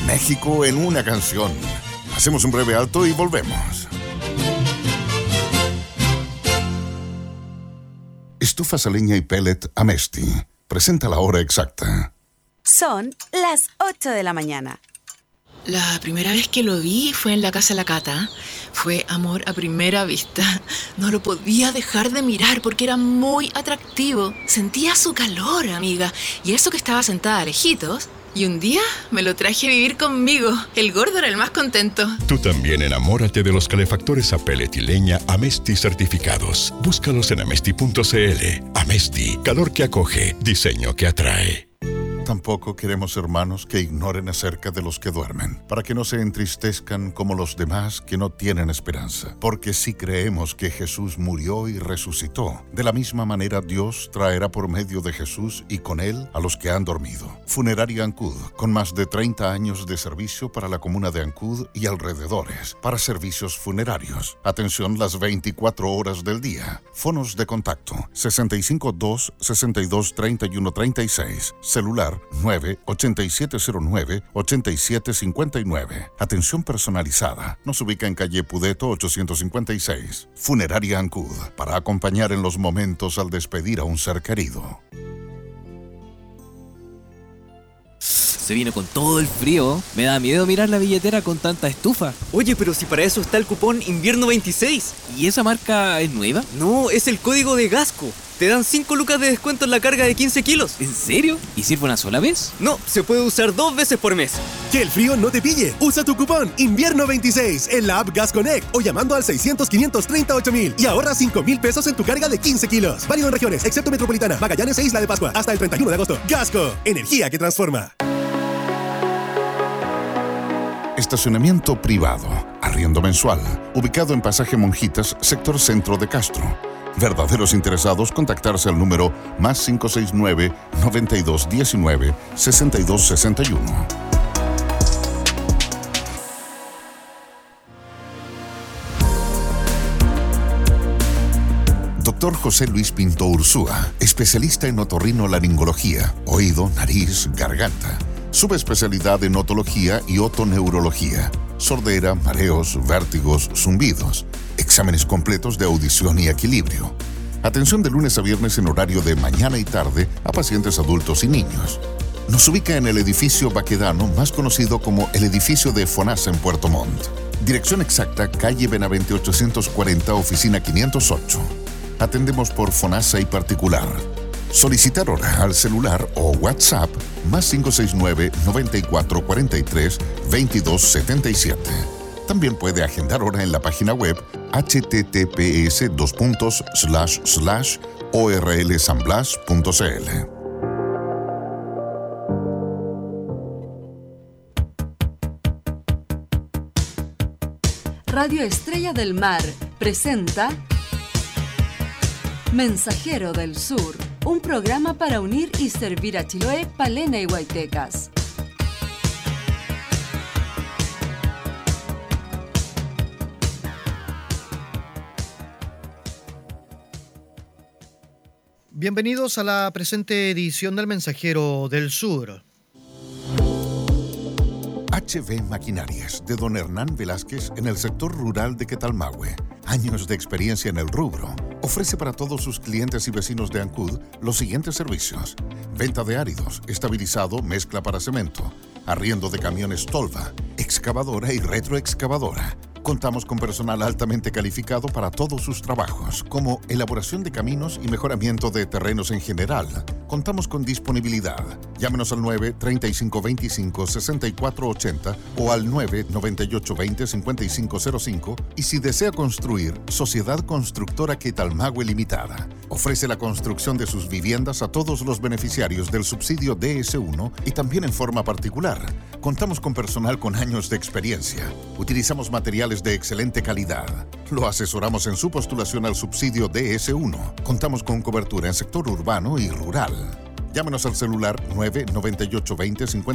México en una canción. Hacemos un breve alto y volvemos. Estufas a leña y pellet Amesti. Presenta la hora exacta. Son las 8 de la mañana. La primera vez que lo vi fue en la casa de la Cata. Fue amor a primera vista. No lo podía dejar de mirar porque era muy atractivo. Sentía su calor, amiga. Y eso que estaba sentada lejitos. Y un día me lo traje a vivir conmigo. El gordo era el más contento. Tú también enamórate de los calefactores a pellet y leña Amesti certificados. Búscalos en amesti.cl. Amesti, calor que acoge, diseño que atrae. Tampoco queremos hermanos que ignoren acerca de los que duermen, para que no se entristezcan como los demás que no tienen esperanza. Porque si creemos que Jesús murió y resucitó, de la misma manera Dios traerá por medio de Jesús y con él a los que han dormido. Funeraria Ancud, con más de 30 años de servicio para la comuna de Ancud y alrededores, para servicios funerarios. Atención las 24 horas del día. Fonos de contacto: 652-623136. Celular 98709-8759. Atención personalizada. Nos ubica en calle Pudeto 856. Funeraria Ancud, para acompañar en los momentos al despedir a un ser querido. Se vino con todo el frío. Me da miedo mirar la billetera con tanta estufa. Oye, pero si para eso está el cupón Invierno 26. ¿Y esa marca es nueva? No, es el código de Gasco. Te dan 5 lucas de descuento en la carga de 15 kilos. ¿En serio? ¿Y sirve una sola vez? No, se puede usar 2 veces por mes. Que el frío no te pille. Usa tu cupón Invierno 26 en la app Gas Connect o llamando al 600-538-1000 y ahorra 5,000 pesos en tu carga de 15 kilos. Válido en regiones, excepto Metropolitana, Magallanes e Isla de Pascua. Hasta el 31 de agosto. Gasco, energía que transforma. Estacionamiento privado, arriendo mensual, ubicado en Pasaje Monjitas, sector centro de Castro. Verdaderos interesados, contactarse al número +569 9219 6261. Dr. José Luis Pinto Ursúa, especialista en otorrinolaringología, oído, nariz, garganta. Subespecialidad en otología y otoneurología, sordera, mareos, vértigos, zumbidos, exámenes completos de audición y equilibrio. Atención de lunes a viernes en horario de mañana y tarde a pacientes adultos y niños. Nos ubica en el edificio Baquedano, más conocido como el edificio de FONASA en Puerto Montt. Dirección exacta, calle Benavente 840, oficina 508. Atendemos por FONASA y particular. Solicitar hora al celular o WhatsApp +569 9443 2277. También puede agendar hora en la página web https://orlsanblas.cl. Radio Estrella del Mar presenta Mensajero del Sur, un programa para unir y servir a Chiloé, Palena y Huaytecas. Bienvenidos a la presente edición del Mensajero del Sur. HB Maquinarias, de don Hernán Velázquez, en el sector rural de Quetalmahue. Años de experiencia en el rubro. Ofrece para todos sus clientes y vecinos de Ancud los siguientes servicios: venta de áridos, estabilizado, mezcla para cemento, arriendo de camiones Tolva, excavadora y retroexcavadora. Contamos con personal altamente calificado para todos sus trabajos, como elaboración de caminos y mejoramiento de terrenos en general. Contamos con disponibilidad. Llámenos al 9-3525-6480 o al 9-9820-5505 y si desea construir, Sociedad Constructora Quetalmahue Limitada. Ofrece la construcción de sus viviendas a todos los beneficiarios del subsidio DS1 y también en forma particular. Contamos con personal con años de experiencia. Utilizamos materiales de excelente calidad. Lo asesoramos en su postulación al subsidio DS1. Contamos con cobertura en sector urbano y rural. Llámenos al celular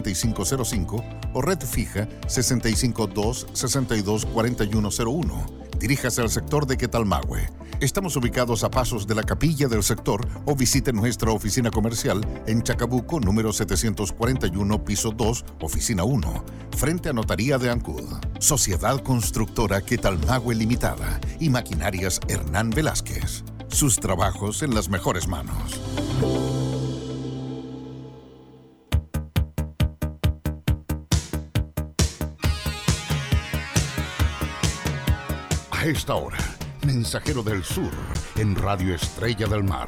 99820-5505 o red fija 652-624101. Diríjase al sector de Quetalmahue. Estamos ubicados a pasos de la capilla del sector o visite nuestra oficina comercial en Chacabuco, número 741, piso 2, oficina 1, frente a Notaría de Ancud. Sociedad Constructora Quetalmahue Limitada y Maquinarias Hernán Velázquez. Sus trabajos en las mejores manos. A esta hora, Mensajero del Sur, en Radio Estrella del Mar.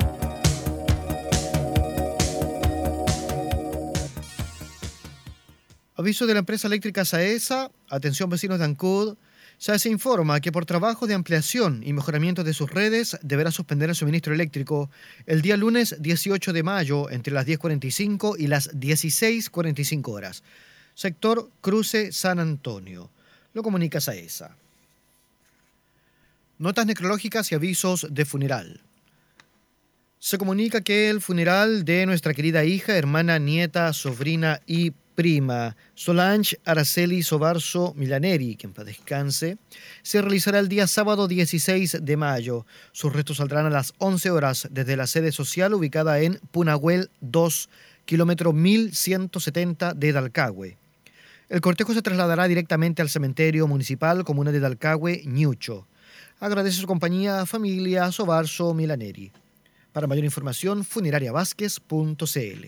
Aviso de la empresa eléctrica Saesa. Atención vecinos de Ancud. Saesa informa que por trabajo de ampliación y mejoramiento de sus redes deberá suspender el suministro eléctrico el día lunes 18 de mayo entre las 10:45 y las 16:45 horas. Sector Cruce San Antonio. Lo comunica Saesa. Notas necrológicas y avisos de funeral. Se comunica que el funeral de nuestra querida hija, hermana, nieta, sobrina y prima, Solange Araceli Sobarzo Milaneri, que en paz descanse, se realizará el día sábado 16 de mayo. Sus restos saldrán a las 11 horas desde la sede social ubicada en Punahuel 2, kilómetro 1170 de Dalcahue. El cortejo se trasladará directamente al cementerio municipal comuna de Dalcahue, Ñucho. Agradece su compañía familia Sobarzo Milaneri. Para mayor información, funerariavásquez.cl.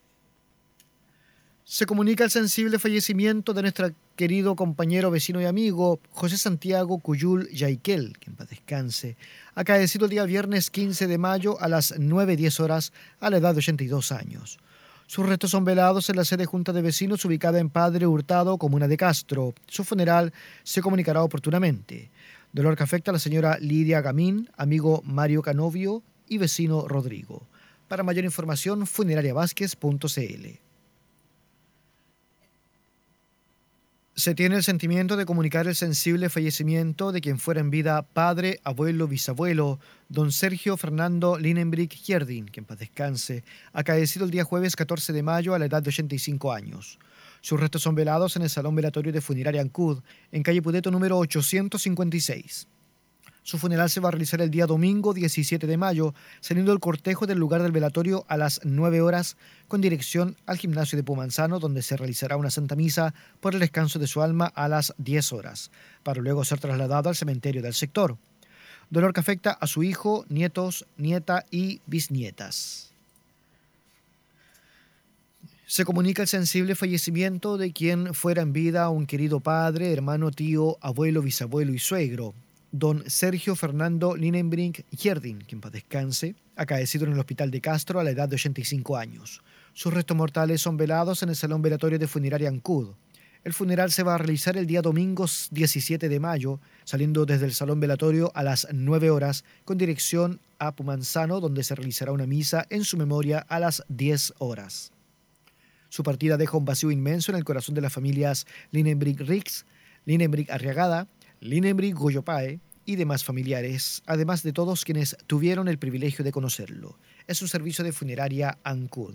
Se comunica el sensible fallecimiento de nuestro querido compañero, vecino y amigo José Santiago Cuyul Yaiquel, que en paz descanse, acaecido el día viernes 15 de mayo a las 9:10 horas a la edad de 82 años. Sus restos son velados en la sede Junta de Vecinos ubicada en Padre Hurtado, comuna de Castro. Su funeral se comunicará oportunamente. Dolor que afecta a la señora Lidia Gamín, amigo Mario Canovio y vecino Rodrigo. Para mayor información, funerariavásquez.cl. Se tiene el sentimiento de comunicar el sensible fallecimiento de quien fuera en vida padre, abuelo, bisabuelo, don Sergio Fernando Linenbrick Gierdin, que en paz descanse, acaecido el día jueves 14 de mayo a la edad de 85 años. Sus restos son velados en el Salón Velatorio de Funeraria Ancud, en calle Pudeto número 856. Su funeral se va a realizar el día domingo 17 de mayo, saliendo el cortejo del lugar del velatorio a las 9 horas, con dirección al gimnasio de Pumanzano, donde se realizará una santa misa por el descanso de su alma a las 10 horas, para luego ser trasladado al cementerio del sector. Dolor que afecta a su hijo, nietos, nieta y bisnietas. Se comunica el sensible fallecimiento de quien fuera en vida un querido padre, hermano, tío, abuelo, bisabuelo y suegro, don Sergio Fernando Linenbrink Gierdin, que en paz descanse, acaecido en el hospital de Castro a la edad de 85 años. Sus restos mortales son velados en el Salón Velatorio de Funeraria Ancud. El funeral se va a realizar el día domingo 17 de mayo, saliendo desde el Salón Velatorio a las 9 horas, con dirección a Pumanzano, donde se realizará una misa en su memoria a las 10 horas. Su partida deja un vacío inmenso en el corazón de las familias Linenbrick Rix, Linenbrick Arriagada, Linenbrick Goyopae y demás familiares, además de todos quienes tuvieron el privilegio de conocerlo. Es un servicio de funeraria Ancud.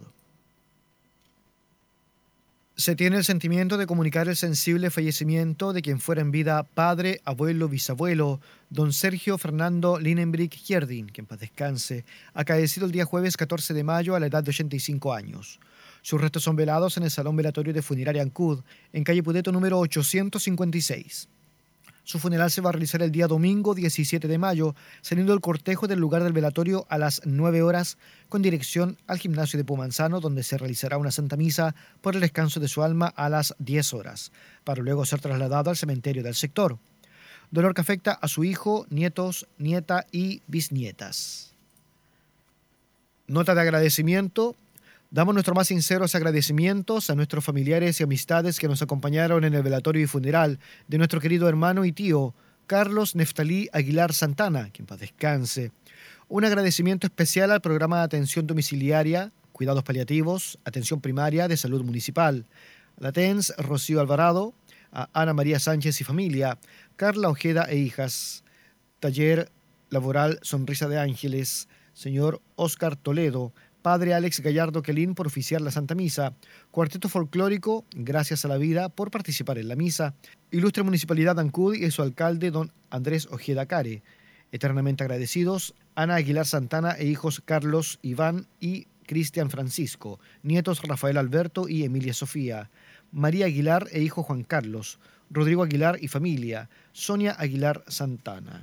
Se tiene el sentimiento de comunicar el sensible fallecimiento de quien fuera en vida padre, abuelo, bisabuelo, don Sergio Fernando Linenbrick Gierdin, que en paz descanse, acaecido el día jueves 14 de mayo a la edad de 85 años. Sus restos son velados en el Salón Velatorio de Funeraria Ancud, en calle Pudeto número 856. Su funeral se va a realizar el día domingo 17 de mayo, saliendo el cortejo del lugar del velatorio a las 9 horas, con dirección al gimnasio de Pumanzano, donde se realizará una santa misa por el descanso de su alma a las 10 horas, para luego ser trasladado al cementerio del sector. Dolor que afecta a su hijo, nietos, nieta y bisnietas. Nota de agradecimiento. Damos nuestros más sinceros agradecimientos a nuestros familiares y amistades que nos acompañaron en el velatorio y funeral de nuestro querido hermano y tío Carlos Neftalí Aguilar Santana, que en paz descanse. Un agradecimiento especial al programa de atención domiciliaria, cuidados paliativos, atención primaria de salud municipal, a la TENS Rocío Alvarado, a Ana María Sánchez y familia, Carla Ojeda e hijas, Taller Laboral Sonrisa de Ángeles, señor Óscar Toledo, Padre Alex Gallardo Quelín por oficiar la Santa Misa. Cuarteto Folclórico, Gracias a la Vida por participar en la misa. Ilustre Municipalidad de Ancud y su alcalde, don Andrés Ojeda Care. Eternamente agradecidos, Ana Aguilar Santana e hijos Carlos, Iván y Cristian Francisco. Nietos Rafael Alberto y Emilia Sofía. María Aguilar e hijo Juan Carlos. Rodrigo Aguilar y familia. Sonia Aguilar Santana.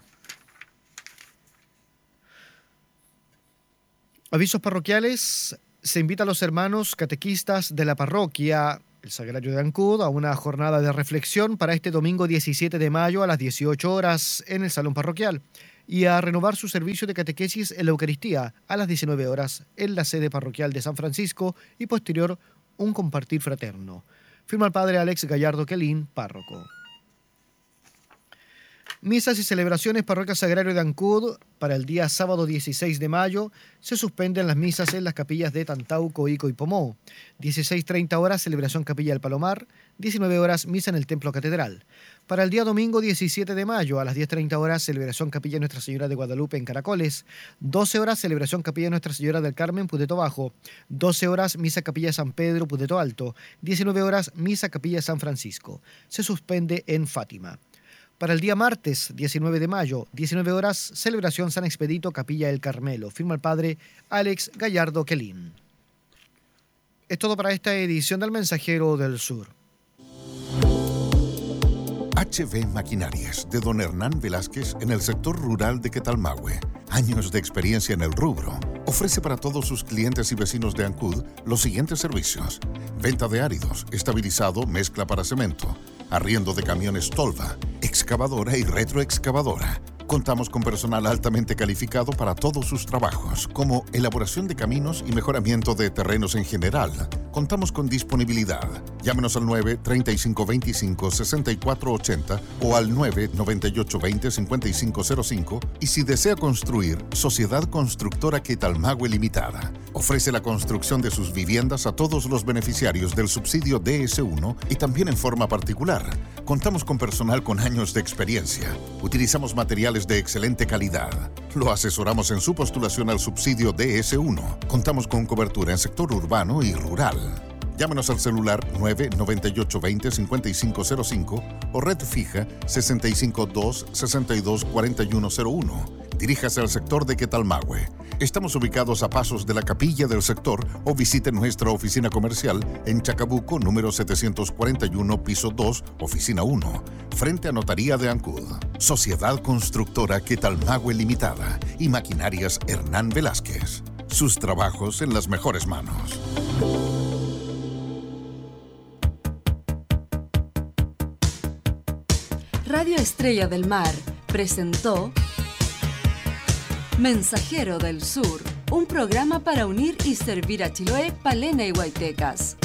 Avisos parroquiales. Se invita a los hermanos catequistas de la parroquia El Sagrario de Ancud a una jornada de reflexión para este domingo 17 de mayo a las 18 horas en el Salón Parroquial y a renovar su servicio de catequesis en la Eucaristía a las 19 horas en la sede parroquial de San Francisco y posterior un compartir fraterno. Firma el Padre Alex Gallardo Quelín, párroco. Misas y celebraciones Parroquia Sagrario de Ancud para el día sábado 16 de mayo. Se suspenden las misas en las capillas de Tantauco, Ico y Pomó. 16:30 horas celebración Capilla del Palomar. 19 horas misa en el Templo Catedral. Para el día domingo 17 de mayo a las 10:30 horas celebración Capilla Nuestra Señora de Guadalupe en Caracoles. 12 horas celebración Capilla Nuestra Señora del Carmen, Puteto Bajo. 12 horas misa Capilla San Pedro, Puteto Alto. 19 horas misa Capilla San Francisco. Se suspende en Fátima. Para el día martes 19 de mayo, 19 horas, celebración San Expedito, Capilla El Carmelo. Firma el Padre Alex Gallardo Quelín. Es todo para esta edición del Mensajero del Sur. HB Maquinarias, de don Hernán Velázquez, en el sector rural de Quetalmahue. Años de experiencia en el rubro. Ofrece para todos sus clientes y vecinos de Ancud los siguientes servicios: venta de áridos, estabilizado, mezcla para cemento, arriendo de camiones Tolva, excavadora y retroexcavadora. Contamos con personal altamente calificado para todos sus trabajos, como elaboración de caminos y mejoramiento de terrenos en general. Contamos con disponibilidad. Llámenos al 9-3525-6480 o al 9-9820-5505 y si desea construir, Sociedad Constructora Quetalmahue Limitada. Ofrece la construcción de sus viviendas a todos los beneficiarios del subsidio DS1 y también en forma particular. Contamos con personal con años de experiencia. Utilizamos materiales de excelente calidad. Lo asesoramos en su postulación al subsidio DS1. Contamos con cobertura en sector urbano y rural. Llámenos al celular 9-9820-5505 o red fija 652-624101. Diríjase al sector de Quetalmahue. Estamos ubicados a pasos de la capilla del sector o visite nuestra oficina comercial en Chacabuco, número 741, piso 2, oficina 1, frente a Notaría de Ancud. Sociedad Constructora Quetalmahue Limitada y Maquinarias Hernán Velázquez. Sus trabajos en las mejores manos. Radio Estrella del Mar presentó Mensajero del Sur, un programa para unir y servir a Chiloé, Palena y Huaytecas.